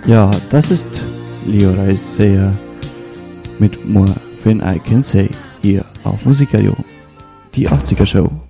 Ja, das ist Leo Reiser mit More When I Can Say hier auf Musikradio, die 80er Show.